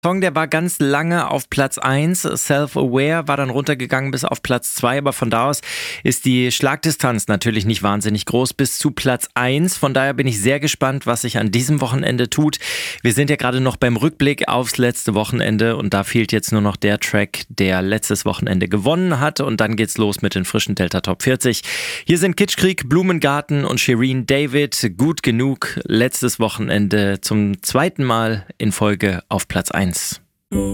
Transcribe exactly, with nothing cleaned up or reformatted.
Song, der war ganz lange auf Platz eins. Self-Aware war dann runtergegangen bis auf Platz zwei, aber von da aus ist die Schlagdistanz natürlich nicht wahnsinnig groß bis zu Platz eins. Von daher bin ich sehr gespannt, was sich an diesem Wochenende tut. Wir sind ja gerade noch beim Rückblick aufs letzte Wochenende und da fehlt jetzt nur noch der Track, der letztes Wochenende gewonnen hat, und dann geht's los mit den frischen Delta Top vierzig. Hier sind Kitschkrieg, Blumengarten und Shirin David. Gut genug, letztes Wochenende zum zweiten Mal in Folge auf Platz eins.